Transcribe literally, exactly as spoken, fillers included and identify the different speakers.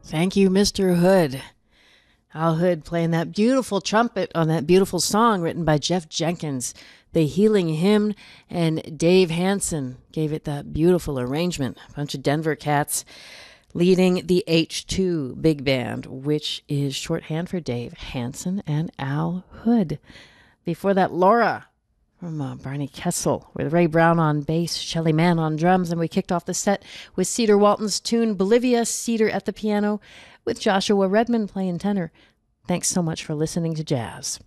Speaker 1: Thank you, Mister Hood. Al Hood playing that beautiful trumpet on that beautiful song written by Jeff Jenkins, The Healing Hymn, and Dave Hansen gave it that beautiful arrangement. A bunch of Denver cats leading the H two Big Band, which is shorthand for Dave Hansen and Al Hood. Before that, Laura from uh, Barney Kessel, with Ray Brown on bass, Shelly Mann on drums, and we kicked off the set with Cedar Walton's tune Bolivia, Cedar at the piano, with Joshua Redman playing tenor. Thanks so much for listening to Jazz.